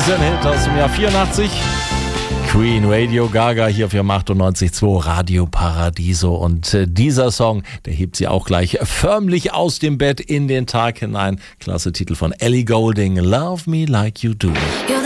ist ein Hit aus dem Jahr 84. Queen, Radio Gaga hier auf 98.2 Radio Paradiso. Und dieser Song, der hebt sie auch gleich förmlich aus dem Bett in den Tag hinein. Klasse Titel von Ellie Goulding, Love Me Like You Do.